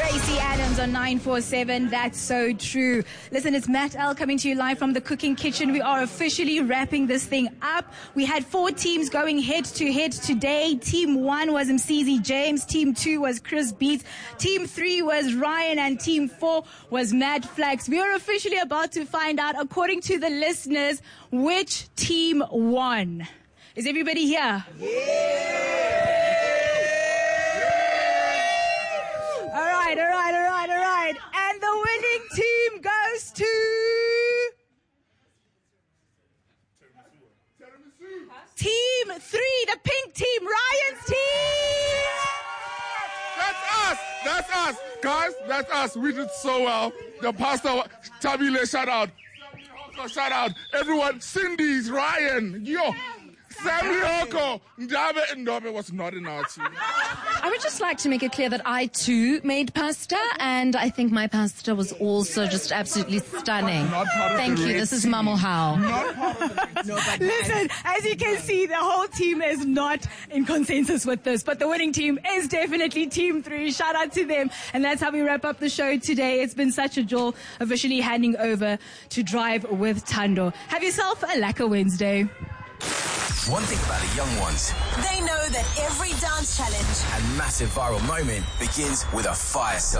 Tracy Adams on 947. That's so true. Listen, it's Matt L coming to you live from the cooking kitchen. We are officially wrapping this thing up. We had 4 teams going head to head today. Team 1 was MCZ James. Team 2 was Chris Beats. Team 3 was Ryan. And Team 4 was Mad Flax. We are officially about to find out, according to the listeners, which team won. Is everybody here? All right. And the winning team goes to... Team 3, the pink team, Ryan's team! That's us! Guys, that's us. We did so well. The pastor, Tabile, shout out. Shout out. Everyone, Cindy's, Ryan, yo. Sammy Oko, Ndabe Ndobe was not in our team. I would just like to make it clear that I too made pasta, and I think my pasta was also just absolutely stunning. Thank you. This is Mamo How. Listen, as you can see, the whole team is not in consensus with this, but the winning team is definitely Team 3. Shout out to them. And that's how we wrap up the show today. It's been such a joy officially handing over to Drive with Thando. Have yourself a lekker Wednesday. One thing about the young ones, they know that every dance challenge and massive viral moment begins with a fire sale.